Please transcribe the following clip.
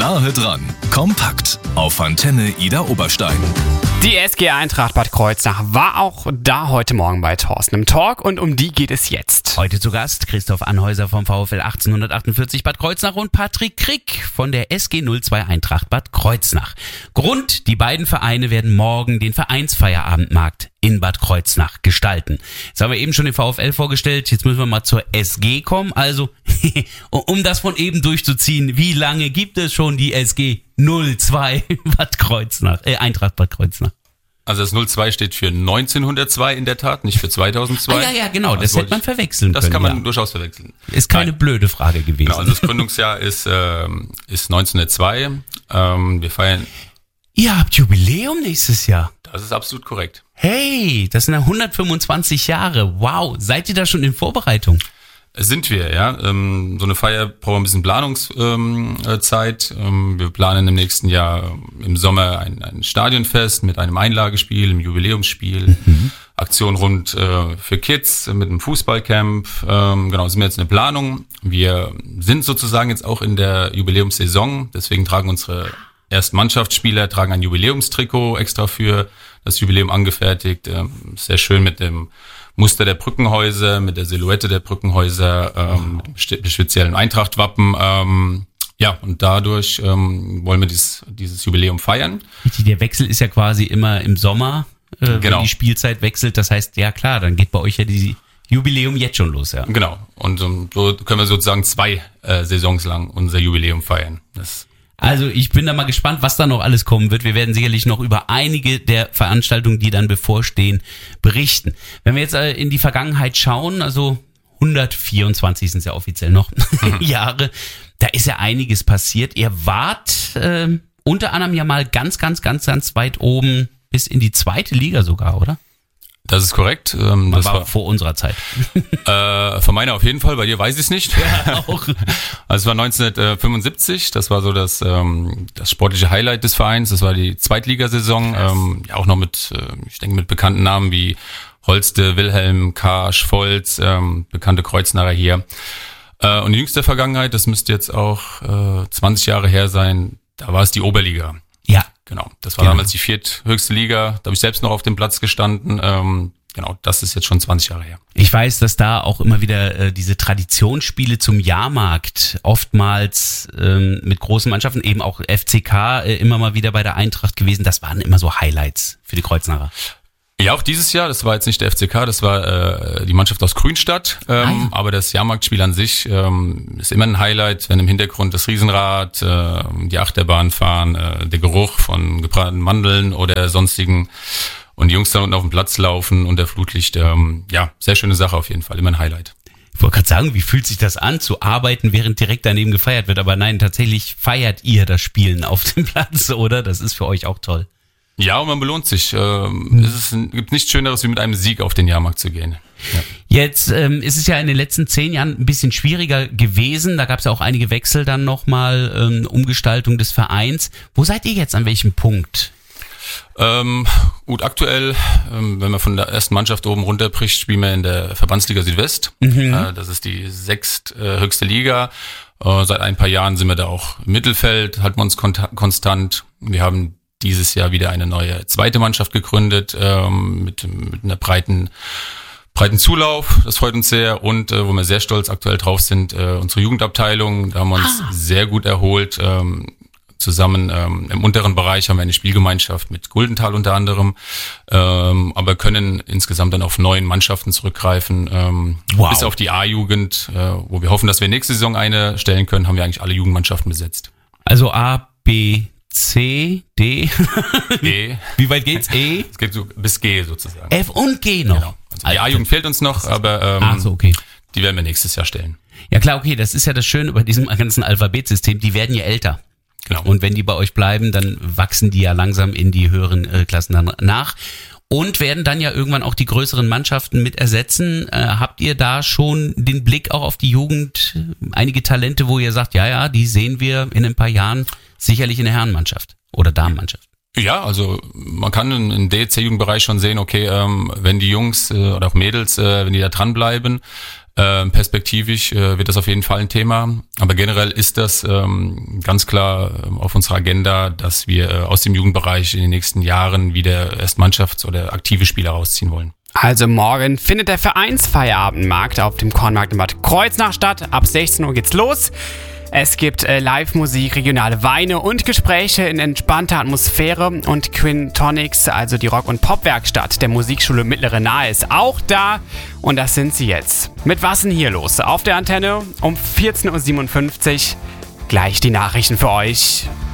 Nahe dran, kompakt auf Antenne Ida Oberstein. Die SG Eintracht Bad Kreuznach war auch da heute Morgen bei Thorsten im Talk und um die geht es jetzt. Heute zu Gast Christoph Anhäuser vom VfL 1848 Bad Kreuznach und Patrick Krick von der SG 02 Eintracht Bad Kreuznach. Grund: die beiden Vereine werden morgen den Vereinsfeierabendmarkt in Bad Kreuznach gestalten. Jetzt haben wir eben schon den VfL vorgestellt, jetzt müssen wir mal zur SG kommen. Also, um das von eben durchzuziehen, wie lange gibt es schon die SG 02 Bad Kreuznach, Eintracht Bad Kreuznach? Also das 02 steht für 1902 in der Tat, nicht für 2002. Ja, genau, das hätte man verwechseln können. Das kann man durchaus verwechseln. Ist keine blöde Frage gewesen. Genau, also das Gründungsjahr ist 1902. Wir feiern... Ihr habt Jubiläum nächstes Jahr. Das ist absolut korrekt. Hey, das sind ja 125 Jahre. Wow, seid ihr da schon in Vorbereitung? Sind wir, ja. So eine Feier braucht ein bisschen Planungszeit. Wir planen im nächsten Jahr im Sommer ein Stadionfest mit einem Einlagespiel, einem Jubiläumsspiel, Aktion rund für Kids mit einem Fußballcamp. Genau, sind wir jetzt in der Planung. Wir sind sozusagen jetzt auch in der Jubiläumssaison, deswegen tragen unsere ersten Mannschaftsspieler ein Jubiläumstrikot extra für das Jubiläum angefertigt. Sehr schön mit dem Muster der Brückenhäuser, mit der Silhouette der Brückenhäuser, mit dem speziellen Eintracht-Wappen. Ja, und dadurch wollen wir dieses Jubiläum feiern. Der Wechsel ist ja quasi immer im Sommer, genau, wenn die Spielzeit wechselt. Das heißt, ja klar, dann geht bei euch ja die Jubiläum jetzt schon los. Ja. Genau, und so können wir sozusagen 2 Saisons lang unser Jubiläum feiern. Also ich bin da mal gespannt, was da noch alles kommen wird. Wir werden sicherlich noch über einige der Veranstaltungen, die dann bevorstehen, berichten. Wenn wir jetzt in die Vergangenheit schauen, also 124 sind es ja offiziell noch Jahre, da ist ja einiges passiert. Ihr wart unter anderem ja mal ganz weit oben bis in die 2. Liga sogar, oder? Das ist korrekt. Das war vor unserer Zeit. Von meiner auf jeden Fall, bei dir weiß ich es nicht. Ja, auch. Also es war 1975, das war so das sportliche Highlight des Vereins. Das war die Zweitligasaison, ja auch noch mit bekannten Namen wie Holste, Wilhelm, Karsch, Volz, bekannte Kreuznacher hier. Und die jüngste Vergangenheit, das müsste jetzt auch 20 Jahre her sein, da war es die Oberliga. Ja. Genau, das war damals die 4. höchste Liga. Da habe ich selbst noch auf dem Platz gestanden. Genau, das ist jetzt schon 20 Jahre her. Ich weiß, dass da auch immer wieder diese Traditionsspiele zum Jahrmarkt oftmals mit großen Mannschaften, eben auch FCK, immer mal wieder bei der Eintracht gewesen. Das waren immer so Highlights für die Kreuznacher. Ja, auch dieses Jahr, das war jetzt nicht der FCK, das war die Mannschaft aus Grünstadt, aber das Jahrmarktspiel an sich ist immer ein Highlight, wenn im Hintergrund das Riesenrad, die Achterbahn fahren, der Geruch von gebratenen Mandeln oder sonstigen und die Jungs dann unten auf dem Platz laufen unter Flutlicht, ja, sehr schöne Sache auf jeden Fall, immer ein Highlight. Ich wollte gerade sagen, wie fühlt sich das an, zu arbeiten, während direkt daneben gefeiert wird, aber nein, tatsächlich feiert ihr das Spielen auf dem Platz, oder? Das ist für euch auch toll. Ja, und man belohnt sich. Es gibt nichts Schöneres, wie mit einem Sieg auf den Jahrmarkt zu gehen. Ja. Jetzt ist es ja in den letzten 10 Jahren ein bisschen schwieriger gewesen. Da gab es ja auch einige Wechsel dann nochmal, Umgestaltung des Vereins. Wo seid ihr jetzt, an welchem Punkt? Gut, aktuell, wenn man von der ersten Mannschaft oben runterbricht, spielen wir in der Verbandsliga Südwest. Das ist die 6. höchste Liga. Seit ein paar Jahren sind wir da auch im Mittelfeld, halten wir uns konstant. Wir haben dieses Jahr wieder eine neue 2. Mannschaft gegründet, mit einer breiten Zulauf. Das freut uns sehr. Und wo wir sehr stolz aktuell drauf sind, unsere Jugendabteilung. Da haben wir uns sehr gut erholt. Zusammen im unteren Bereich haben wir eine Spielgemeinschaft mit Guldenthal unter anderem, aber können insgesamt dann auf 9 Mannschaften zurückgreifen. Wow. Bis auf die A-Jugend, wo wir hoffen, dass wir nächste Saison eine stellen können, haben wir eigentlich alle Jugendmannschaften besetzt. Also A, B, C, D. G. Wie weit geht's? E? Es geht so bis G sozusagen. F und G noch. Genau. Also die A-Jugend fehlt uns noch, aber okay. Die werden wir nächstes Jahr stellen. Ja klar, okay, das ist ja das Schöne bei diesem ganzen Alphabetsystem, die werden ja älter. Genau. Und wenn die bei euch bleiben, dann wachsen die ja langsam in die höheren Klassen dann nach und werden dann ja irgendwann auch die größeren Mannschaften mit ersetzen. Habt ihr da schon den Blick auch auf die Jugend, einige Talente, wo ihr sagt, ja, die sehen wir in ein paar Jahren sicherlich in der Herrenmannschaft oder Damenmannschaft? Ja, also man kann im DEC-Jugendbereich schon sehen, okay, wenn die Jungs oder auch Mädels, wenn die da dranbleiben, Perspektivisch wird das auf jeden Fall ein Thema. Aber generell ist das ganz klar auf unserer Agenda, dass wir aus dem Jugendbereich in den nächsten Jahren wieder erst Mannschafts- oder aktive Spieler rausziehen wollen. Also morgen findet der Vereinsfeierabendmarkt auf dem Kornmarkt in Bad Kreuznach statt. Ab 16 Uhr geht's los. Es gibt Live-Musik, regionale Weine und Gespräche in entspannter Atmosphäre. Und Quinn Tonics, also die Rock- und Pop-Werkstatt der Musikschule Mittlere Nahe, ist auch da. Und das sind sie jetzt. Mit was denn hier los? Auf der Antenne um 14.57 Uhr. Gleich die Nachrichten für euch.